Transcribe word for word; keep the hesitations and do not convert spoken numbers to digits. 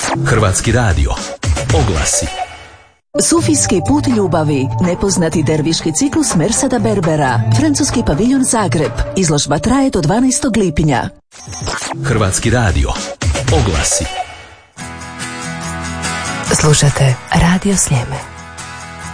Hrvatski radio. Oglasi. Sufijski put ljubavi, nepoznati derviški ciklus Mersada Berbera, francuski paviljon Zagreb. Izložba traje do dvanaestog lipnja. Hrvatski radio. Oglasi. Slušate Radio Sljeme.